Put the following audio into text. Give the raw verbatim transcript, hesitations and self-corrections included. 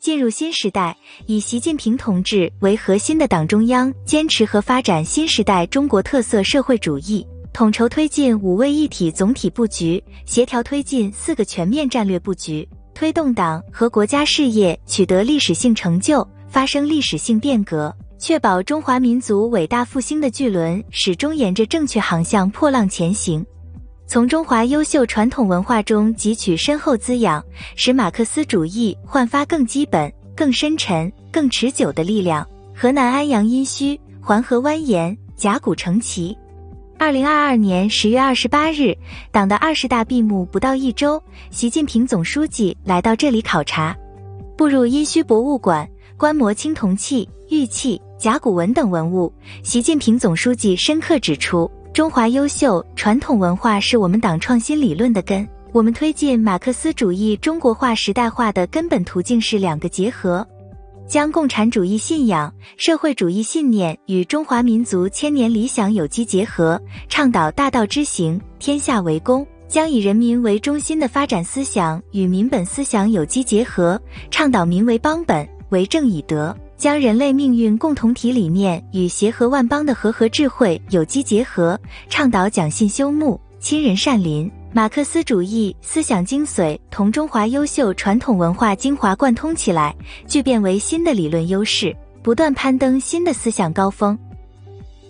进入新时代，以习近平同志为核心的党中央坚持和发展新时代中国特色社会主义，统筹推进五位一体总体布局，协调推进四个全面战略布局，推动党和国家事业取得历史性成就，发生历史性变革，确保中华民族伟大复兴的巨轮始终沿着正确航向破浪前行。从中华优秀传统文化中汲取深厚滋养，使马克思主义焕发更基本、更深沉、更持久的力量。河南安阳殷墟，环河蜿蜒，甲骨成奇。二零二二年十月二十八日，党的二十大闭幕不到一周，习近平总书记来到这里考察，步入殷墟博物馆，观摩青铜器、玉器、甲骨文等文物。习近平总书记深刻指出，中华优秀传统文化是我们党创新理论的根，我们推进马克思主义中国化时代化的根本途径是两个结合，将共产主义信仰、社会主义信念与中华民族千年理想有机结合，倡导大道之行，天下为公，将以人民为中心的发展思想与民本思想有机结合，倡导民为邦本，为政以德，将人类命运共同体理念与协和万邦的和合智慧有机结合，倡导讲信修睦、亲仁善邻。马克思主义思想精髓同中华优秀传统文化精华贯通起来，聚变为新的理论优势，不断攀登新的思想高峰。